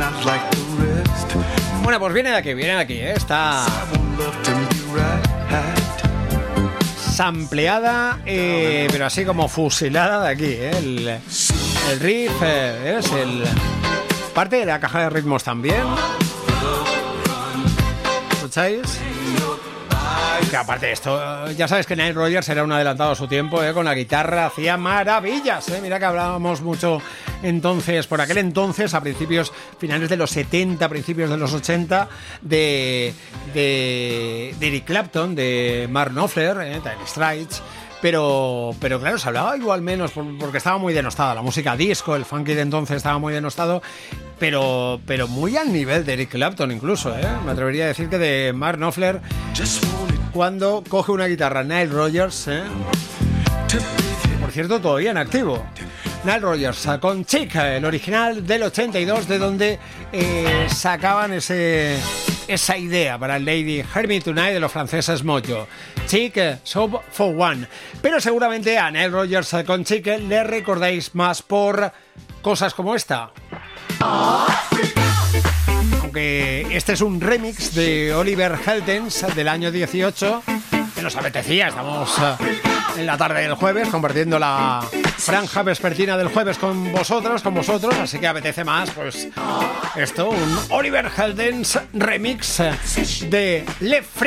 Bueno, pues viene de aquí, ¿eh? Está sampleada, pero así como fusilada de aquí, ¿eh? El riff es el parte de la caja de ritmos también. ¿Escucháis? Que aparte de esto, ya sabes que Nile Rodgers era un adelantado a su tiempo, con la guitarra hacía maravillas, Mira que hablábamos mucho entonces, por aquel entonces, a finales de los 70, principios de los 80, de Eric Clapton, de Mark Knopfler, Dire Straits. Pero claro, se hablaba igual menos porque estaba muy denostada la música disco, el funky de entonces estaba muy denostado, pero muy al nivel de Eric Clapton incluso, Me atrevería a decir que de Mark Knopfler, cuando coge una guitarra Nile Rodgers, por cierto, todavía en activo. Nile Rodgers con Chic, el original del 82, de donde sacaban esa idea para el Lady Hear Me Tonight de los franceses Mojo. Chic, Shop for One. Pero seguramente a Nile Rodgers con Chic le recordáis más por cosas como esta. Aunque este es un remix de Oliver Heldens del año 18, que nos apetecía. Estamos en la tarde del jueves compartiendo la franja vespertina del jueves con vosotros, así que apetece más, pues esto, un Oliver Heldens remix de Le Freak.